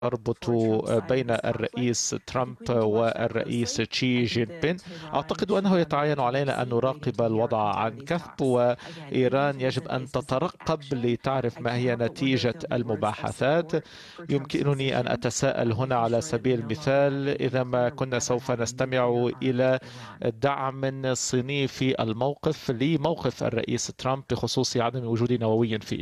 تربط بين الرئيس ترامب والرئيس شي جين بين. أعتقد أنه يتعين علينا أن نراقب الوضع عن كثب، وإيران يجب أن تترقب لتعرف ما هي نتيجة المباحثات. يمكنني أن أتساءل هنا على سبيل المثال إذا ما كنا سوف نستمع إلى دعم صيني في الموقف لموقف الرئيس ترامب بخصوص عدم وجود نووي في